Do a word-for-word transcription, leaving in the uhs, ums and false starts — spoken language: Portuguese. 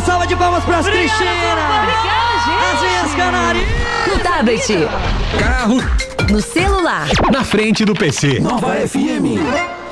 salva de palmas pras Cristina. Obrigada, gente. As minhas canarinhas. No tablet, Carro no celular, na frente do P C. Nova F M.